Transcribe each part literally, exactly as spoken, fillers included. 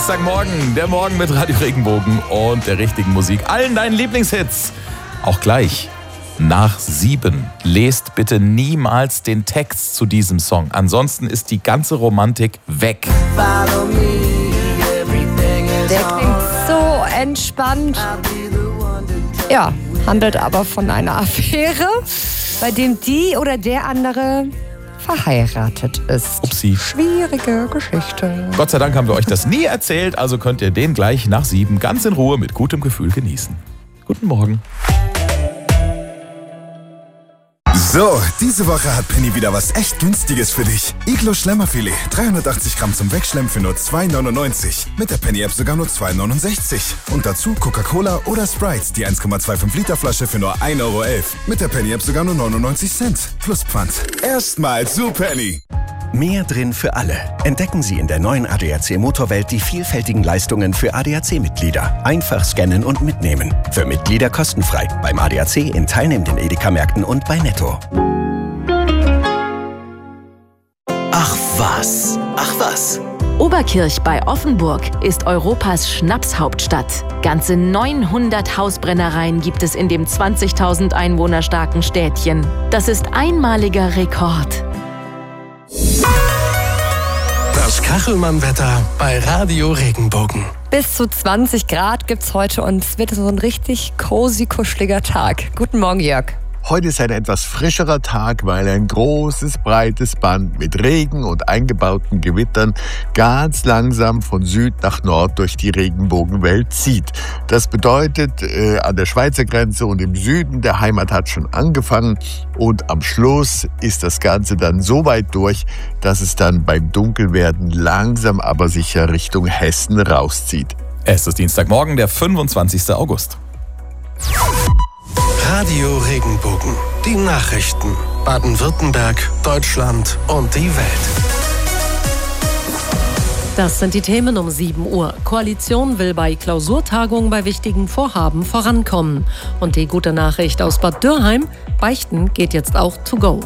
Dienstagmorgen, der Morgen mit Radio Regenbogen und der richtigen Musik. Allen deinen Lieblingshits. Auch gleich nach sieben. Lest bitte niemals den Text zu diesem Song. Ansonsten ist die ganze Romantik weg. Der klingt so entspannt. Ja, handelt aber von einer Affäre, bei dem die oder der andere verheiratet ist. Upsi. Schwierige Geschichte. Gott sei Dank haben wir euch das nie erzählt, also könnt ihr den gleich nach sieben ganz in Ruhe mit gutem Gefühl genießen. Guten Morgen. So, diese Woche hat Penny wieder was echt Günstiges für dich. Iglo Schlemmerfilet, dreihundertachtzig Gramm zum Wegschlemmen für nur zwei neunundneunzig. Mit der Penny-App sogar nur zwei neunundsechzig. Und dazu Coca-Cola oder Sprite, die eins Komma fünfundzwanzig Liter Flasche für nur ein Euro elf. Mit der Penny-App sogar nur neunundneunzig Cent. Plus Pfand. Erstmal zu Penny. Mehr drin für alle. Entdecken Sie in der neuen A D A C Motorwelt die vielfältigen Leistungen für A D A C-Mitglieder. Einfach scannen und mitnehmen. Für Mitglieder kostenfrei. Beim A D A C in teilnehmenden Edeka-Märkten und bei Netto. Ach was, ach was. Oberkirch bei Offenburg ist Europas Schnapshauptstadt. Ganze neunhundert Hausbrennereien gibt es in dem zwanzigtausend Einwohner starken Städtchen. Das ist einmaliger Rekord. Das Kachelmann-Wetter bei Radio Regenbogen. Bis zu zwanzig Grad gibt's heute und es wird so ein richtig cozy, kuscheliger Tag. Guten Morgen, Jörg. Heute ist ein etwas frischerer Tag, weil ein großes, breites Band mit Regen und eingebauten Gewittern ganz langsam von Süd nach Nord durch die Regenbogenwelt zieht. Das bedeutet, äh, an der Schweizer Grenze und im Süden der Heimat hat schon angefangen und am Schluss ist das Ganze dann so weit durch, dass es dann beim Dunkelwerden langsam aber sicher Richtung Hessen rauszieht. Es ist Dienstagmorgen, der fünfundzwanzigster August. Radio Regenbogen. Die Nachrichten. Baden-Württemberg, Deutschland und die Welt. Das sind die Themen um sieben Uhr. Koalition will bei Klausurtagungen bei wichtigen Vorhaben vorankommen. Und die gute Nachricht aus Bad Dürrheim: Beichten geht jetzt auch to go.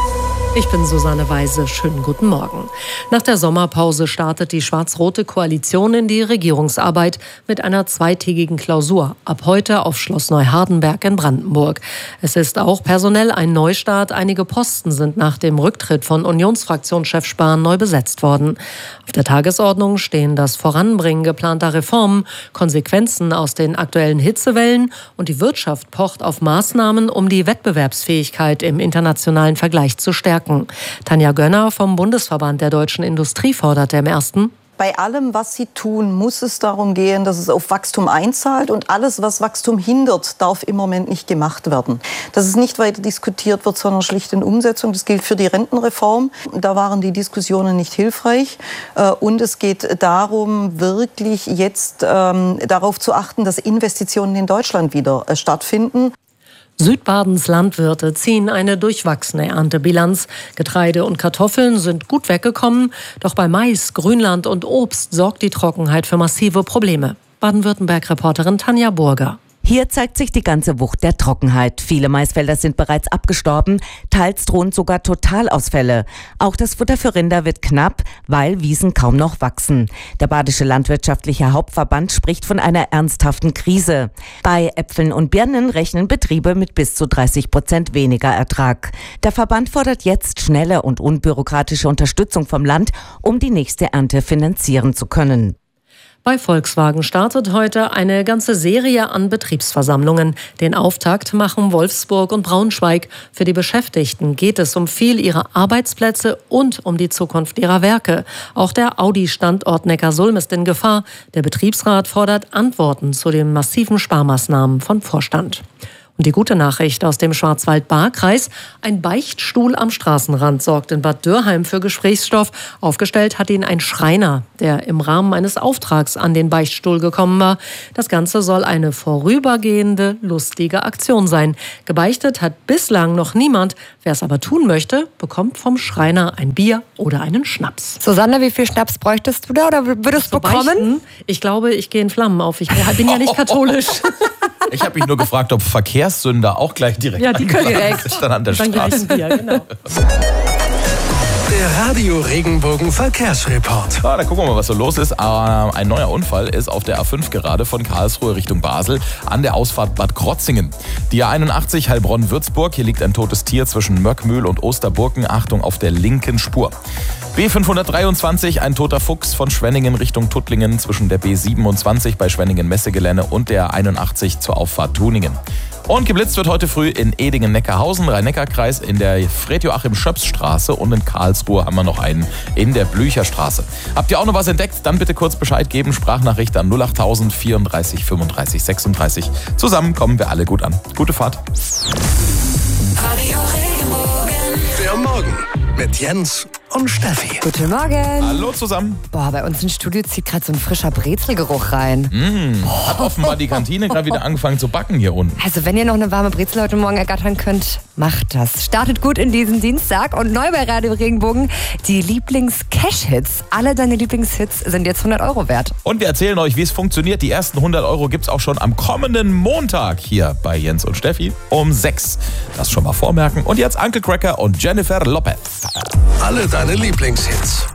Ich bin Susanne Weise. Schönen guten Morgen. Nach der Sommerpause startet die schwarz-rote Koalition in die Regierungsarbeit mit einer zweitägigen Klausur. Ab heute auf Schloss Neuhardenberg in Brandenburg. Es ist auch personell ein Neustart. Einige Posten sind nach dem Rücktritt von Unionsfraktionschef Spahn neu besetzt worden. Auf der Tagesordnung stehen das Voranbringen geplanter Reformen, Konsequenzen aus den aktuellen Hitzewellen und die Wirtschaft pocht auf Maßnahmen, um die Wettbewerbsfähigkeit im internationalen Vergleich zu stärken. Tanja Gönner vom Bundesverband der deutschen Industrie forderte im ersten: Bei allem, was Sie tun, muss es darum gehen, dass es auf Wachstum einzahlt. Und alles, was Wachstum hindert, darf im Moment nicht gemacht werden. Dass es nicht weiter diskutiert wird, sondern schlicht in Umsetzung. Das gilt für die Rentenreform. Da waren die Diskussionen nicht hilfreich. Und es geht darum, wirklich jetzt ähm, darauf zu achten, dass Investitionen in Deutschland wieder äh, stattfinden. Südbadens Landwirte ziehen eine durchwachsene Erntebilanz. Getreide und Kartoffeln sind gut weggekommen, doch bei Mais, Grünland und Obst sorgt die Trockenheit für massive Probleme. Baden-Württemberg-Reporterin Tanja Burger. Hier zeigt sich die ganze Wucht der Trockenheit. Viele Maisfelder sind bereits abgestorben, teils drohen sogar Totalausfälle. Auch das Futter für Rinder wird knapp, weil Wiesen kaum noch wachsen. Der Badische Landwirtschaftliche Hauptverband spricht von einer ernsthaften Krise. Bei Äpfeln und Birnen rechnen Betriebe mit bis zu dreißig Prozent weniger Ertrag. Der Verband fordert jetzt schnelle und unbürokratische Unterstützung vom Land, um die nächste Ernte finanzieren zu können. Bei Volkswagen startet heute eine ganze Serie an Betriebsversammlungen. Den Auftakt machen Wolfsburg und Braunschweig. Für die Beschäftigten geht es um viel ihrer Arbeitsplätze und um die Zukunft ihrer Werke. Auch der Audi-Standort Neckarsulm ist in Gefahr. Der Betriebsrat fordert Antworten zu den massiven Sparmaßnahmen vom Vorstand. Und die gute Nachricht aus dem Schwarzwald-Baar-Kreis: Ein Beichtstuhl am Straßenrand sorgt in Bad Dürrheim für Gesprächsstoff. Aufgestellt hat ihn ein Schreiner, der im Rahmen eines Auftrags an den Beichtstuhl gekommen war. Das Ganze soll eine vorübergehende, lustige Aktion sein. Gebeichtet hat bislang noch niemand. Wer es aber tun möchte, bekommt vom Schreiner ein Bier oder einen Schnaps. Susanne, wie viel Schnaps bräuchtest du da oder würdest du bekommen? Beichten? Ich glaube, ich gehe in Flammen auf. Ich bin ja nicht katholisch. Ich habe mich nur gefragt, ob Verkehrssünder auch gleich direkt Ja, die können direkt. dann an der dann Straße. Gleich ein Bier, genau. Der Radio Regenbogen Verkehrsreport. Ah, da gucken wir mal, was so los ist. Ah, ein neuer Unfall ist auf der A fünf gerade von Karlsruhe Richtung Basel an der Ausfahrt Bad Krotzingen. Die A einundachtzig Heilbronn-Würzburg. Hier liegt ein totes Tier zwischen Möckmühl und Osterburken. Achtung auf der linken Spur. B fünfhundertdreiundzwanzig, ein toter Fuchs von Schwenningen Richtung Tuttlingen zwischen der B siebenundzwanzig bei Schwenningen-Messegelände und der A einundachtzig zur Auffahrt Tuningen. Und geblitzt wird heute früh in Edingen-Neckarhausen, Rhein-Neckar-Kreis, in der Fred-Joachim-Schöps-Straße und in Karlsruhe haben wir noch einen in der Blücherstraße. Habt ihr auch noch was entdeckt? Dann bitte kurz Bescheid geben. Sprachnachricht an null acht tausend vierunddreißig fünfunddreißig sechsunddreißig. Zusammen kommen wir alle gut an. Gute Fahrt. Radio Regenbogen. Der Morgen mit Jens und Steffi. Guten Morgen. Hallo zusammen. Boah, bei uns im Studio zieht gerade so ein frischer Brezelgeruch rein. Mmh, hat offenbar die Kantine gerade wieder angefangen zu backen hier unten. Also wenn ihr noch eine warme Brezel heute Morgen ergattern könnt, macht das. Startet gut in diesen Dienstag und neu bei Radio Regenbogen die Lieblings-Cash-Hits. Alle deine Lieblingshits sind jetzt hundert Euro wert. Und wir erzählen euch, wie es funktioniert. Die ersten hundert Euro gibt es auch schon am kommenden Montag hier bei Jens und Steffi um sechs. Das schon mal vormerken. Und jetzt Uncle Cracker und Jennifer Lopez. Alle deine Lieblingshits.